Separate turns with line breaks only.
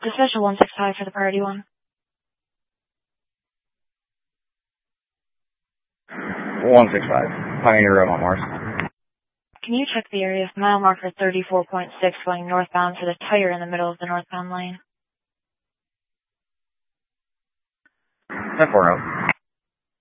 Dispatcher 165 for the priority one.
165. Pioneer Road on Mars.
Can you check the area of mile marker 34.6 going northbound for the tire in the middle of the northbound lane?
10-4 out.